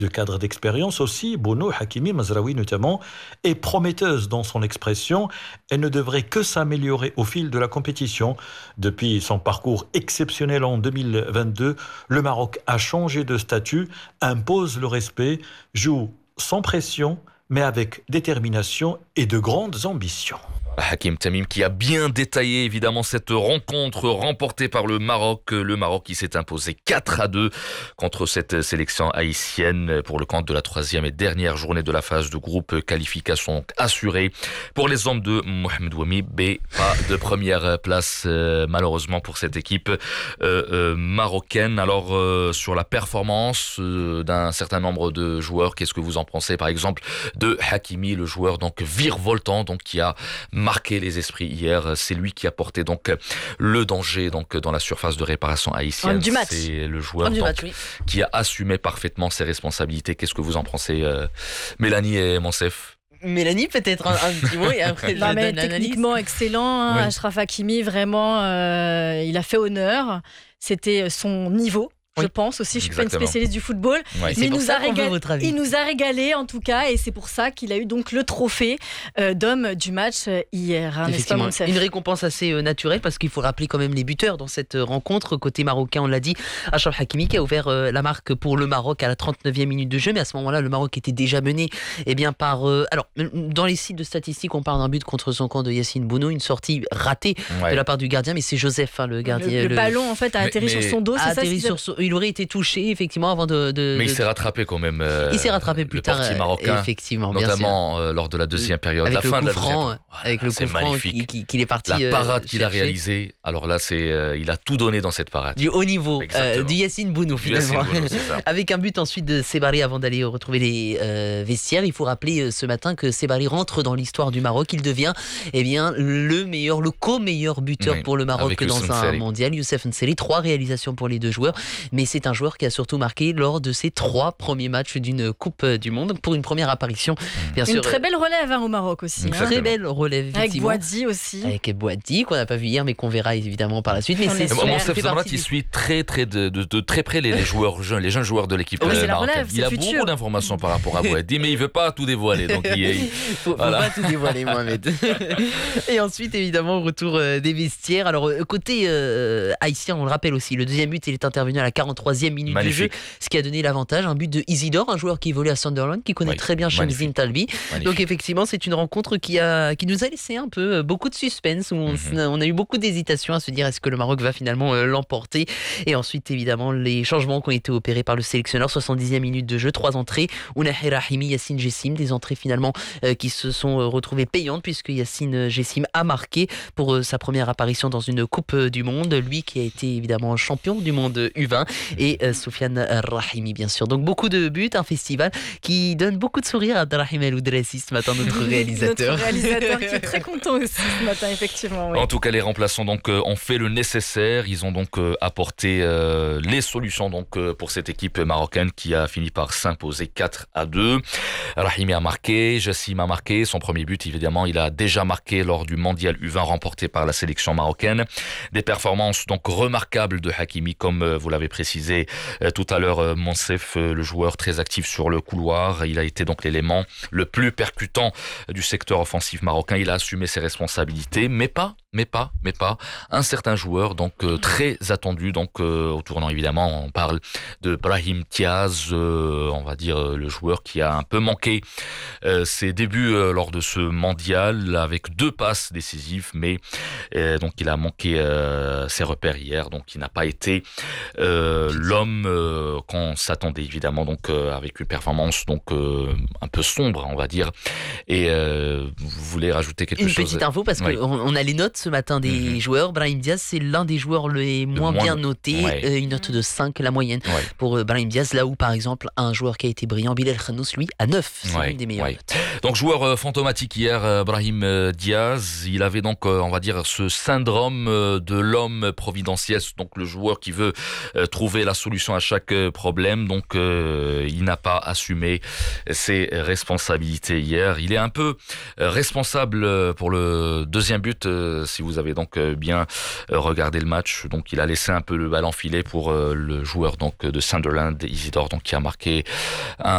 de cadre d'expérience aussi, Bono, Hakimi, Mazraoui notamment, est prometteuse dans son expression. Elle ne devrait que s'améliorer au fil de la compétition. Depuis son parcours exceptionnel en 2022, le Maroc a changé de statut, impose le respect, joue sans pression, mais avec détermination et de grandes ambitions. Hakim Tamim qui a bien détaillé évidemment cette rencontre remportée par le Maroc qui s'est imposé 4-2 contre cette sélection haïtienne pour le compte de la troisième et dernière journée de la phase de groupe. Qualification assurée pour les hommes de Mohamed Ouami, pas de première place malheureusement pour cette équipe marocaine. Alors sur la performance d'un certain nombre de joueurs, qu'est-ce que vous en pensez par exemple de Hakimi, le joueur donc virevoltant donc qui a marqué les esprits hier, c'est lui qui a porté donc le danger donc dans la surface de réparation haïtienne. Du match. C'est le joueur donc, oui, qui a assumé parfaitement ses responsabilités. Qu'est-ce que vous en pensez, Mélanie et Monsef? Mélanie, peut-être un petit mot et après je donne l'analyse. Techniquement excellent, Oui. Achraf Hakimi, vraiment, il a fait honneur. C'était son niveau. Je pense aussi, je suis pas une spécialiste du football, Ouais. mais il nous a régalé en tout cas, et c'est pour ça qu'il a eu donc le trophée d'homme du match hier. Effectivement, une récompense assez naturelle parce qu'il faut rappeler quand même les buteurs dans cette rencontre. Côté marocain, on l'a dit, Achraf Hakimi qui a ouvert la marque pour le Maroc à la 39e minute de jeu, mais à ce moment-là, le Maroc était déjà mené par... alors, dans les sites de statistiques, on parle d'un but contre son camp de Yacine Bounou, une sortie ratée de la part du gardien, mais c'est Joseph, le gardien. Le ballon en fait a atterri sur son dos, c'est ça il aurait été touché effectivement avant mais il s'est rattrapé quand même. Il s'est rattrapé plus tard, marocain, effectivement, notamment lors de la deuxième période, avec la fin de la deuxième. Avec le coup franc qu'il est parti. La parade qu'il a réalisée. Alors là, il a tout donné dans cette parade. Du haut niveau, du Yacine Bounou finalement. Avec un but ensuite de Sebari avant d'aller retrouver les vestiaires. Il faut rappeler ce matin que Sebari rentre dans l'histoire du Maroc. Il devient le co-meilleur buteur pour le Maroc dans un mondial. Youssef N'Seri, 3 réalisations pour les deux joueurs. Mais c'est un joueur qui a surtout marqué lors de ses 3 premiers matchs d'une Coupe du Monde pour une première apparition. Bien sûr, une très belle relève au Maroc aussi. Très belle relève, effectivement. Avec Boadi aussi. Avec Boadi, qu'on n'a pas vu hier, mais qu'on verra évidemment par la suite. Mais Monsef Zamrat, il suit de très près les jeunes joueurs de l'équipe marocaine. Il a beaucoup d'informations par rapport à Boadi, mais il ne veut pas tout dévoiler. Donc faut pas tout dévoiler, Mohamed. Et ensuite, évidemment, au retour des vestiaires. Alors, côté haïtien, on le rappelle aussi, le deuxième but, il est intervenu à la 43e minute de jeu, ce qui a donné l'avantage. Un but de Isidore, un joueur qui évolue à Sunderland, qui connaît très bien Shamsin Talbi. Donc effectivement, c'est une rencontre qui nous a laissé un peu beaucoup de suspense, où on a eu beaucoup d'hésitation à se dire est-ce que le Maroc va finalement l'emporter. Et ensuite, évidemment, les changements qui ont été opérés par le sélectionneur, 70e minute de jeu, 3 entrées, Ounahi Rahimi, Yassine Jessim, des entrées finalement qui se sont retrouvées payantes puisque Yassine Jessim a marqué pour sa première apparition dans une Coupe du Monde, lui qui a été évidemment champion du monde U20, et Soufiane Rahimi bien sûr. Donc beaucoup de buts, un festival qui donne beaucoup de sourires à Abdelrahim El Oudrassi ce matin, notre réalisateur. Notre réalisateur qui est très content aussi ce matin, effectivement. Oui. En tout cas, les remplaçants donc ont fait le nécessaire. Ils ont donc apporté les solutions donc pour cette équipe marocaine qui a fini par s'imposer 4-2. Rahimi a marqué, Jassim a marqué son premier but. Évidemment, il a déjà marqué lors du mondial U20 remporté par la sélection marocaine. Des performances donc remarquables de Hakimi, comme vous l'avez précisé tout à l'heure, Monsef, le joueur très actif sur le couloir. Il a été donc l'élément le plus percutant du secteur offensif marocain. Il a assumé ses responsabilités, mais pas un certain joueur donc très attendu donc au tournant. Évidemment, on parle de Brahim Diaz, on va dire le joueur qui a un peu manqué ses débuts lors de ce mondial avec 2 passes décisives, mais donc il a manqué ses repères hier, donc il n'a pas été l'homme qu'on s'attendait évidemment, donc avec une performance donc un peu sombre, on va dire. Et vous voulez rajouter quelque chose? Une petite info parce qu'on a les notes ce matin des joueurs. Brahim Diaz, c'est l'un des joueurs les moins bien notés, une note de 5 la moyenne pour Brahim Diaz, là où par exemple un joueur qui a été brillant, Bilal Khanous, lui à 9, c'est une des meilleures notes. Donc joueur fantomatique hier, Brahim Diaz, il avait donc on va dire ce syndrome de l'homme providentiel, donc le joueur qui veut trouver la solution à chaque problème, donc il n'a pas assumé ses responsabilités hier. Il est un peu responsable pour le deuxième but, si vous avez donc bien regardé le match. Donc il a laissé un peu le ballon filer pour le joueur donc de Sunderland, Isidore, donc qui a marqué un